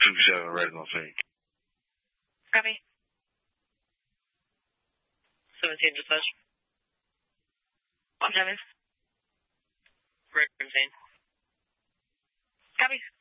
27 Reginald Fink. Copy. 17 dispatch. What time is? Room 10. Copy.